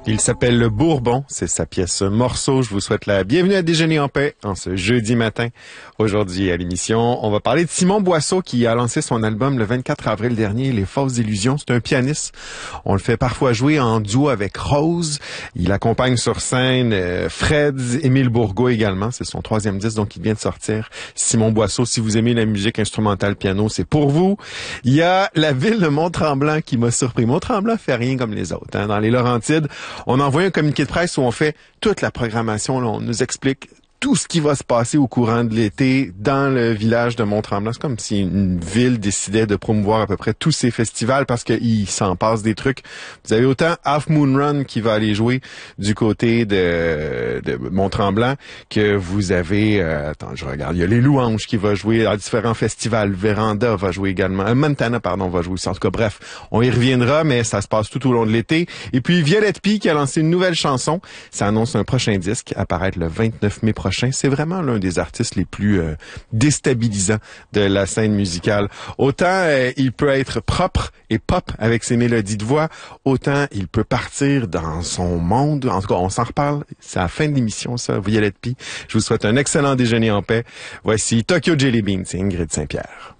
Il s'appelle Le Bourbon, c'est sa pièce Morceau. Je vous souhaite la bienvenue à Déjeuner en paix en ce jeudi matin. Aujourd'hui à l'émission, on va parler de Simon Boisseau qui a lancé son album le 24 avril dernier, Les Fausses Illusions. C'est un pianiste. On le fait parfois jouer en duo avec Rose. Il accompagne sur scène Fred, Émile Bourgault également. C'est son 3e disque donc il vient de sortir. Simon Boisseau, si vous aimez la musique instrumentale piano, c'est pour vous. Il y a la ville de Mont-Tremblant qui m'a surpris. Mont-Tremblant fait rien comme les autres. Dans les Laurentides, on a envoyé un communiqué de presse où on fait toute la programmation. Là, on nous explique tout ce qui va se passer au courant de l'été dans le village de Mont-Tremblant. C'est comme si une ville décidait de promouvoir à peu près tous ses festivals parce qu'il s'en passe des trucs. Vous avez autant Half Moon Run qui va aller jouer du côté de Mont-Tremblant que vous avez... attends, je regarde. Il y a Les Louanges qui va jouer à différents festivals. Véranda va jouer également. Montana, pardon, va jouer aussi. En tout cas, bref, on y reviendra, mais ça se passe tout au long de l'été. Et puis, Violette Pie qui a lancé une nouvelle chanson. Ça annonce un prochain disque à paraître le 29 mai prochain. C'est vraiment l'un des artistes les plus déstabilisants de la scène musicale. Autant il peut être propre et pop avec ses mélodies de voix, autant il peut partir dans son monde. En tout cas, on s'en reparle. C'est à la fin de l'émission, ça, Violette Pie. Je vous souhaite un excellent déjeuner en paix. Voici Tokyo Jelly Bean, c'est Ingrid Saint-Pierre.